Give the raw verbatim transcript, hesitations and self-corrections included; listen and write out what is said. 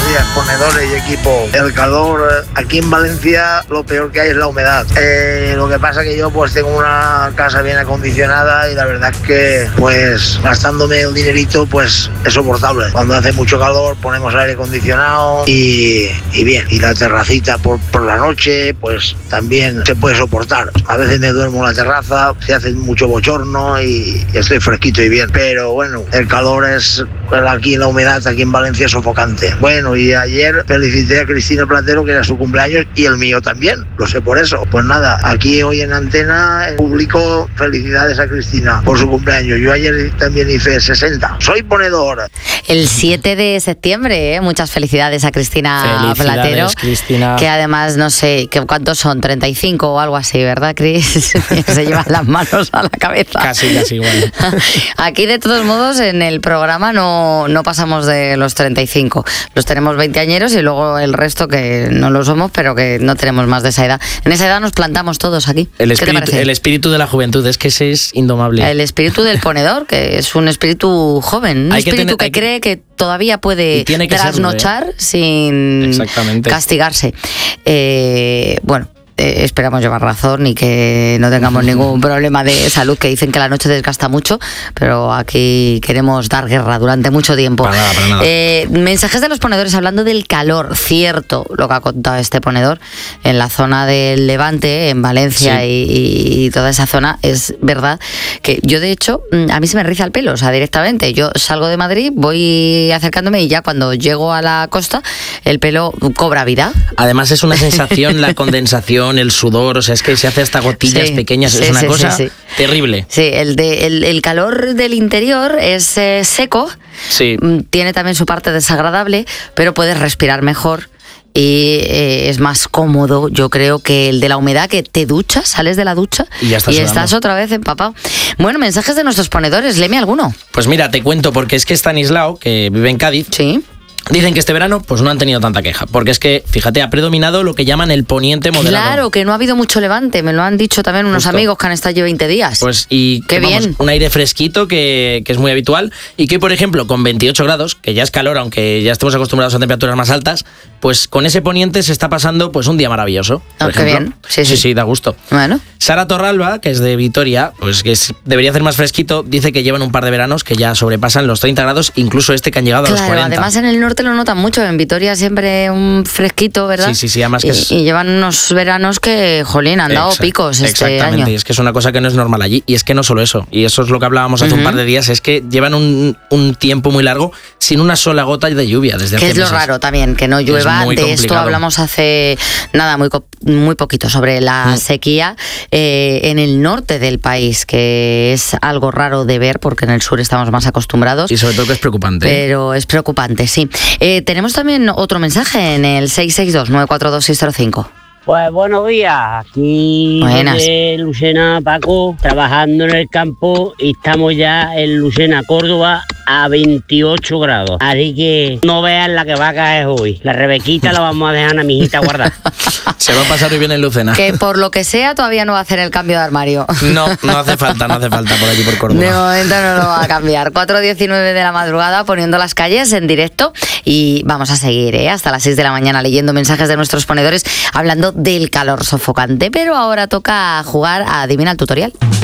días, ponedores y equipo. El calor, aquí en Valencia lo peor que hay es la humedad. Eh, lo que pasa que yo pues tengo una casa bien acondicionada y la verdad es que pues gastándome el dinerito pues es soportable. Cuando hace mucho calor ponemos aire acondicionado y, y bien. Y la terracita por, por la noche pues también se puede soportar. A veces me duermo en la terraza, se hace mucho bochorno y, y estoy fresquito y bien. Pero bueno, el calor es aquí, la humedad aquí en Valencia es sofocante. Bueno, y ayer felicité a Cristina Platero que era su cumpleaños y el mío también, lo sé por eso. Pues nada, aquí hoy en Antena publico felicidades a Cristina por su cumpleaños. Yo ayer también hice sesenta. Soy ponedor. El siete de septiembre, ¿eh? Muchas felicidades a Cristina Platero. Cristina. Que además, no sé, que ¿cuántos son? treinta y cinco o algo así, ¿verdad, Cris? Se llevan las manos a la cabeza. Casi, casi igual. Aquí, de todos modos, en el programa no, no pasamos de los treinta y cinco. Los tenemos veinteañeros y luego el resto que no lo somos, pero que no tenemos más de esa edad. En esa edad nos plantamos todos aquí. El ¿Qué te espíritu, parece? el espíritu de la juventud, es que ese es indomable. El espíritu del ponedor, que es un espíritu joven, un Hay que espíritu tener- que, hay que- cree que todavía puede tiene que trasnochar serlo, ¿eh? sin Exactamente. castigarse. Eh, bueno. Eh, esperamos llevar razón y que no tengamos ningún problema de salud, que dicen que la noche desgasta mucho, pero aquí queremos dar guerra durante mucho tiempo. Para nada, para nada. Eh, mensajes de los ponedores hablando del calor, cierto lo que ha contado este ponedor en la zona del Levante, en Valencia Sí. y, y toda esa zona, es verdad que yo de hecho, a mí se me riza el pelo, o sea, directamente, yo salgo de Madrid, voy acercándome y ya cuando llego a la costa, el pelo cobra vida. Además es una sensación, la condensación, el sudor, o sea, es que se hace hasta gotillas Sí, pequeñas, sí, es una sí, cosa sí, sí. terrible. Sí, el, de, el, el calor del interior es eh, seco, Sí. mm, tiene también su parte desagradable, pero puedes respirar mejor y eh, es más cómodo, yo creo, que el de la humedad, que te duchas, sales de la ducha Y ya estás sudando. estás otra vez empapado. Bueno, mensajes de nuestros ponedores, léeme alguno. Pues mira, te cuento, porque es que Estanislao, que vive en Cádiz, Sí. dicen que este verano pues no han tenido tanta queja, porque es que, fíjate, ha predominado lo que llaman el poniente moderado. Claro, que no ha habido mucho levante, me lo han dicho también unos Justo. amigos que han estado allí veinte días. Pues y Qué vamos, bien. un aire fresquito que, que es muy habitual y que, por ejemplo, con veintiocho grados, que ya es calor, aunque ya estemos acostumbrados a temperaturas más altas, pues con ese poniente se está pasando pues un día maravilloso. Por Ah, qué ejemplo. bien. Sí, sí, sí. sí, da gusto. Bueno. Sara Torralba, que es de Vitoria, pues que es- debería hacer más fresquito, dice que llevan un par de veranos que ya sobrepasan los treinta grados, incluso este que han llegado a los Claro, cuarenta. además en el norte lo notan mucho, en Vitoria siempre un fresquito, ¿verdad? Sí, sí, sí, además que y, es- y llevan unos veranos que, jolín, han dado Exact- picos este Exactamente, año. y es que es una cosa que no es normal allí. Y es que no solo eso, y eso es lo que hablábamos hace un par de días, es que llevan un, un tiempo muy largo sin una sola gota de lluvia desde Que hace es lo meses. raro también, que no llueva. muy De esto complicado. hablamos hace nada, muy, co- muy poquito, sobre la Mm. sequía eh, en el norte del país, que es algo raro de ver porque en el sur estamos más acostumbrados. Y sobre todo que es preocupante. Pero es preocupante, sí. Eh, tenemos también otro mensaje en el seis seis dos, nueve cuatro dos, seis cero cinco. Pues buenos días, aquí Buenas. de Lucena, Paco, trabajando en el campo y estamos ya en Lucena, Córdoba, a veintiocho grados. Así que no vean la que va a caer hoy. La Rebequita la vamos a dejar a mi hijita guardar. Se va a pasar hoy bien en Lucena. Que por lo que sea todavía no va a hacer el cambio de armario. No, no hace falta, no hace falta por allí por Córdoba. De momento no lo va a cambiar. cuatro diecinueve de la madrugada poniendo las calles en directo y vamos a seguir ¿eh? hasta las seis de la mañana leyendo mensajes de nuestros ponedores hablando del calor sofocante. Pero ahora toca jugar a Adivina el Tutorial.